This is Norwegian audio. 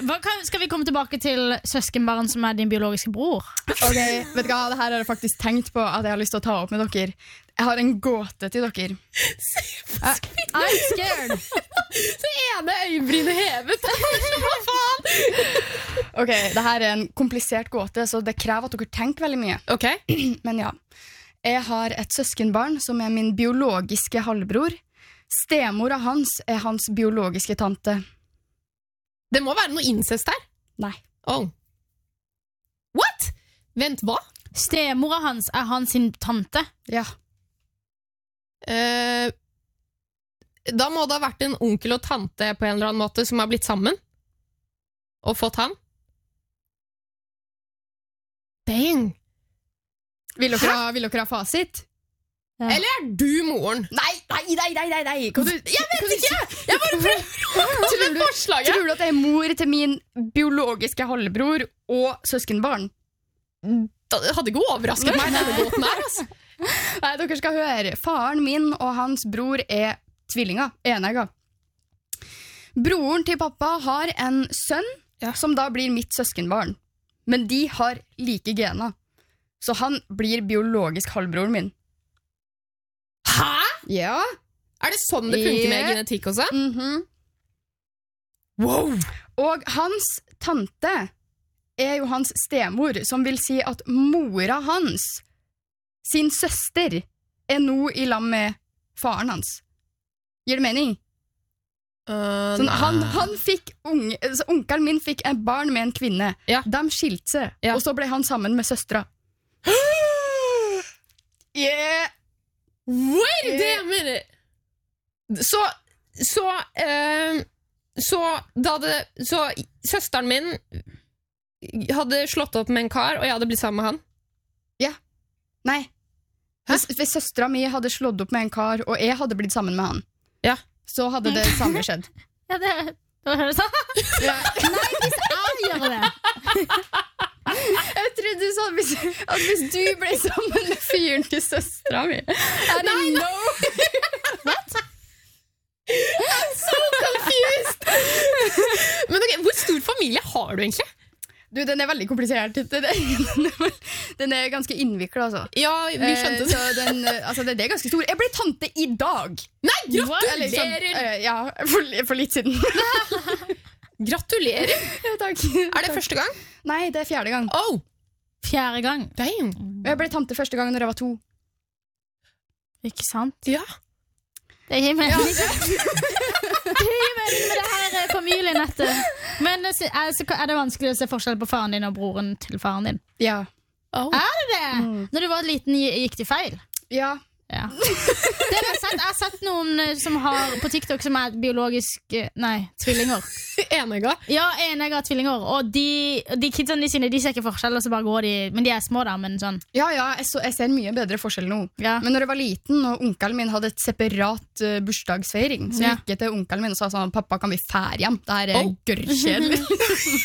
Skal vi komme tilbake til søskenbarn som din biologiske bror? Ok, vet du hva? Det her har jeg faktisk tenkt på at jeg har lyst til å ta opp med dere. Jeg har en gåte til dere. I'm scared. Så ene øyebrynet hevet. Hva faen? Ok, det her er en komplisert gåte, så det krever at dere tenker veldig mye. Ok. Men ja, jeg har et søskenbarn som er min biologiske halvbror. Stemora hans er hans biologiske tante. Det må være noe incest her. Nei. Oh. What? Vent, hva? Stemora hans er hans sin tante. Ja. Da må det ha vært en onkel og tante på en eller annen måte som har blitt sammen og fått han. Bang! Vil dere ha fasit? Ja. Eller er du moren? Nei! Jeg vet ikke! Jeg bare prøver med forslaget. Tror du at jeg er mor til min biologiske halvbror og søskenbarn? Det hadde ikke overrasket meg denne gåten her, altså. Nei, dere skal høre. Faren min og hans bror er tvillinger, enegger. Broren til pappa har en sønn som da blir mitt søskenbarn. Men de har like gener. Så han blir biologisk halvbroren min. Hæ? Ja. Er det sånn det funker med genetikk også? Wow! Og hans tante er jo hans stemor, som vil si at mora hans, sin søster, er nå i lag med faren hans. Gir det mening? Sånn, han fikk onkelen min fikk en barn med en kvinne. Ja. De skilte seg, og så ble han sammen med søstra. Yeah! Wait a minute! Så søsteren min hadde slått opp med en kar, og jeg hadde blitt sammen med han? Ja. Nei. Hvis søstera mi hadde slått opp med en kar, og jeg hadde blitt sammen med han, så hadde det samme skjedd. Ja, det var det sånn. Nei, hvis jeg gjør det. Jeg trodde du sa at hvis du ble sammen med fyren til søstera mi. Nei. What? I'm so confused! Men ok, hvor stor familie har du egentlig? Du, den er veldig komplisert. Den er ganske innviklet, altså. Ja, vi skjønte det. Så den er ganske stor. Jeg ble tante i dag. Nei, gratulerer! Ja, for litt siden. Gratulerer! Ja, takk. Er det første gang? Nei, det er 4. gang. Oh, 4. gang. damn. Jeg ble tante første gang når jeg var 2. Ikke sant? Ja. Det gir mening. Det gir mening med det her familienettet. Men er det vanskelig å se forskjell på faren din og broren til faren din? Ja. Oh. Er det det? Når du var liten, gikk de feil? Ja. Ja. Det jeg har sett noen som har på TikTok som er biologisk tvillinger. Enegga. Ja, enegga tvillinger. Og de kidsene sine, de ser ikke forskjell, og så bare går de. Men de er små da, men sånn. Ja, jeg ser mye bedre forskjell nå. Ja. Men når jeg var liten, og onkelen min hadde et separat bursdagsfeiring, så gikk jeg til onkelen min og sa sånn, pappa, kan vi fære hjem? Det her er gørrkjedelig.